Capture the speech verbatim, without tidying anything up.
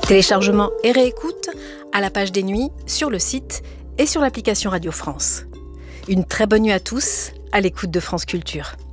Téléchargement et réécoute à la page des nuits, sur le site et sur l'application Radio France. Une très bonne nuit à tous, à l'écoute de France Culture.